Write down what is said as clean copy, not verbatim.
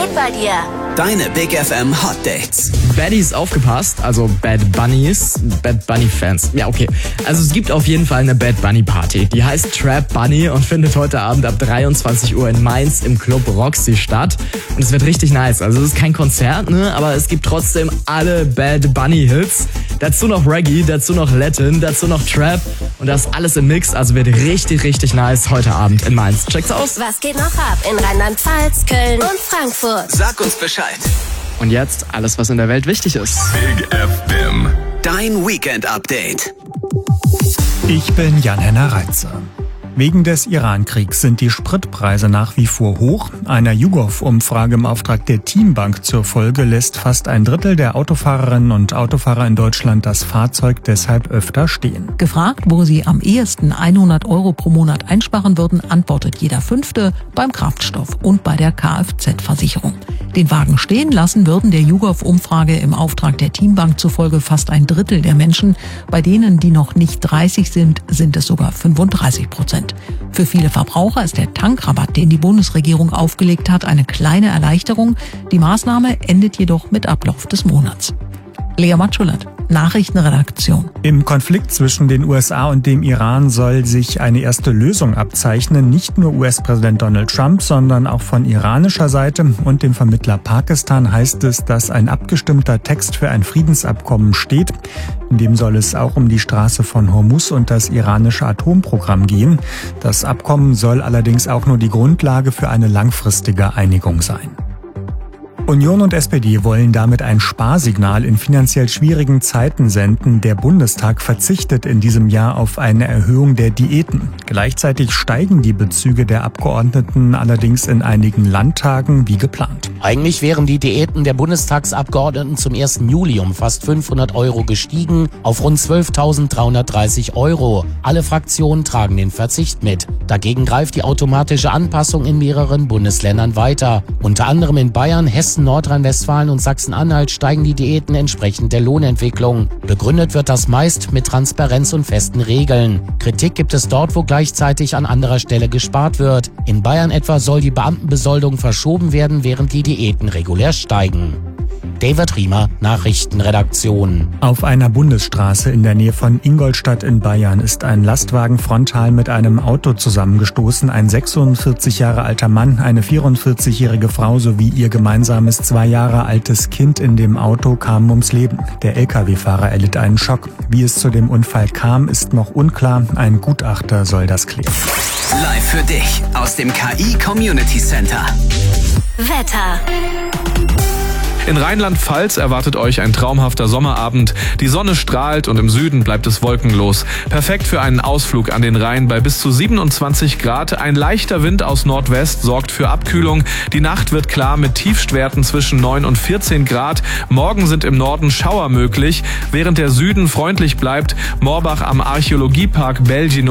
geht bei dir? Deine Big FM Hot Dates. Baddies aufgepasst, also Bad Bunnies, Bad Bunny Fans. Ja, okay. Also es gibt auf jeden Fall eine Bad Bunny Party. Die heißt Trap Bunny und findet heute Abend ab 23 Uhr in Mainz im Club Roxy statt. Und es wird richtig nice. Also es ist kein Konzert, ne? Aber es gibt trotzdem alle Bad Bunny Hits. Dazu noch Reggae, dazu noch Latin, dazu noch Trap. Und das alles im Mix. Also wird richtig, richtig nice heute Abend in Mainz. Check's aus. Was geht noch ab in Rheinland-Pfalz, Köln und Frankfurt? Sag uns Bescheid. Und jetzt alles, was in der Welt wichtig ist. Big FM. Dein Weekend-Update. Ich bin Jan-Henner Reitze. Wegen des Iran-Kriegs sind die Spritpreise nach wie vor hoch. Einer YouGov-Umfrage im Auftrag der Teambank zur Folge lässt fast ein Drittel der Autofahrerinnen und Autofahrer in Deutschland das Fahrzeug deshalb öfter stehen. Gefragt, wo sie am ehesten 100 € pro Monat einsparen würden, antwortet jeder Fünfte beim Kraftstoff und bei der Kfz-Versicherung. Den Wagen stehen lassen würden der YouGov-Umfrage im Auftrag der Teambank zufolge fast ein Drittel der Menschen. Bei denen, die noch nicht 30 sind, sind es sogar 35%. Für viele Verbraucher ist der Tankrabatt, den die Bundesregierung aufgelegt hat, eine kleine Erleichterung. Die Maßnahme endet jedoch mit Ablauf des Monats. Lea Matschulat, Nachrichtenredaktion. Im Konflikt zwischen den USA und dem Iran soll sich eine erste Lösung abzeichnen. Nicht nur US-Präsident Donald Trump, sondern auch von iranischer Seite und dem Vermittler Pakistan heißt es, dass ein abgestimmter Text für ein Friedensabkommen steht. In dem soll es auch um die Straße von Hormuz und das iranische Atomprogramm gehen. Das Abkommen soll allerdings auch nur die Grundlage für eine langfristige Einigung sein. Union und SPD wollen damit ein Sparsignal in finanziell schwierigen Zeiten senden. Der Bundestag verzichtet in diesem Jahr auf eine Erhöhung der Diäten. Gleichzeitig steigen die Bezüge der Abgeordneten allerdings in einigen Landtagen wie geplant. Eigentlich wären die Diäten der Bundestagsabgeordneten zum 1. Juli um fast 500 € gestiegen auf rund 12.330 €. Alle Fraktionen tragen den Verzicht mit. Dagegen greift die automatische Anpassung in mehreren Bundesländern weiter. Unter anderem in Bayern, Hessen, Nordrhein-Westfalen und Sachsen-Anhalt steigen die Diäten entsprechend der Lohnentwicklung. Begründet wird das meist mit Transparenz und festen Regeln. Kritik gibt es dort, wo gleichzeitig an anderer Stelle gespart wird. In Bayern etwa soll die Beamtenbesoldung verschoben werden, während die Diäten regulär steigen. David Riemer, Nachrichtenredaktion. Auf einer Bundesstraße in der Nähe von Ingolstadt in Bayern ist ein Lastwagen frontal mit einem Auto zusammengestoßen. Ein 46 Jahre alter Mann, eine 44-jährige Frau sowie ihr gemeinsames 2 Jahre altes Kind in dem Auto kamen ums Leben. Der Lkw-Fahrer erlitt einen Schock. Wie es zu dem Unfall kam, ist noch unklar. Ein Gutachter soll das klären. Live für dich aus dem KI Community Center. Wetter. In Rheinland-Pfalz erwartet euch ein traumhafter Sommerabend. Die Sonne strahlt und im Süden bleibt es wolkenlos. Perfekt für einen Ausflug an den Rhein bei bis zu 27 Grad. Ein leichter Wind aus Nordwest sorgt für Abkühlung. Die Nacht wird klar mit Tiefstwerten zwischen 9 und 14 Grad. Morgen sind im Norden Schauer möglich, während der Süden freundlich bleibt. Morbach am Archäologiepark Belgien